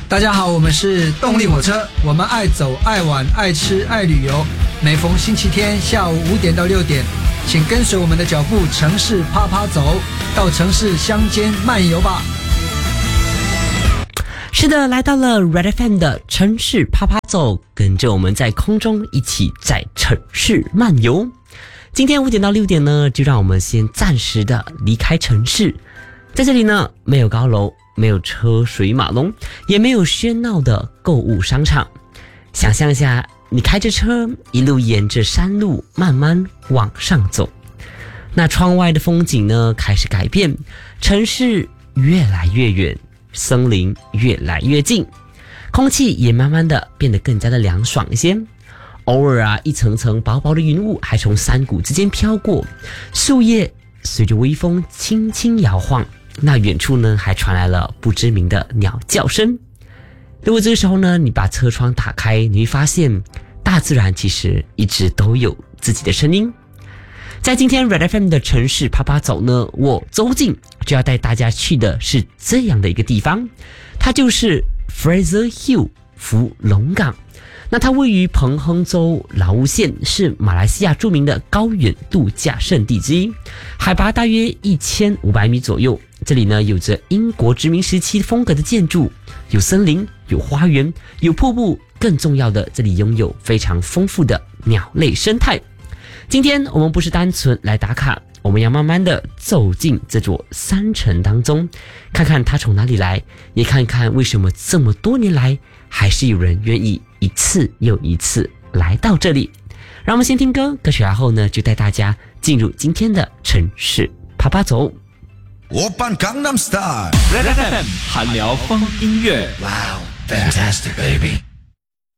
大家好，我们是动力火车，我们爱走、爱玩、爱吃、爱旅游。每逢星期天下午5点到6点，请跟随我们的脚步，城市啪啪走，到城市乡间漫游吧。 是的，来到了 Red FM 的城市啪啪走，跟着我们在空中一起在城市漫游。今天5点到6点呢，就让我们先暂时的离开城市。在这里呢，没有高楼，没有车水马龙，也没有喧闹的购物商场。想象一下，你开着车一路沿着山路慢慢往上走，那窗外的风景呢开始改变，城市越来越远，森林越来越近，空气也慢慢的变得更加的凉爽一些。偶尔啊，一层层薄薄的云雾还从山谷之间飘过，树叶随着微风轻轻摇晃，那远处呢还传来了不知名的鸟叫声。如果这个时候呢，你把车窗打开，你会发现大自然其实一直都有自己的声音。在今天 Red FM 的城市啪啪走呢，我周进就要带大家去的是这样的一个地方，它就是 Fraser Hill 福隆港。那它位于彭亨州劳务县，是马来西亚著名的高原度假胜地之一，海拔大约1500米左右。这里呢有着英国殖民时期风格的建筑，有森林，有花园，有瀑布，更重要的，这里拥有非常丰富的鸟类生态。今天我们不是单纯来打卡，我们要慢慢的走进这座山城当中，看看它从哪里来，也看看为什么这么多年来还是有人愿意一次又一次来到这里。让我们先听歌，歌曲然后呢，就带大家进入今天的城市啪啪走。 오빤 강남스타일 Red FM 韩聊风音乐 Wow, fantastic baby